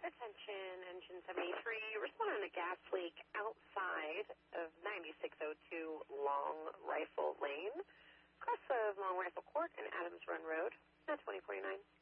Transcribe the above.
Attention, engine 73, responding to gas leak outside of 9602 Long Rifle Lane, across of Long Rifle Court and Adams Run Road, at 2049.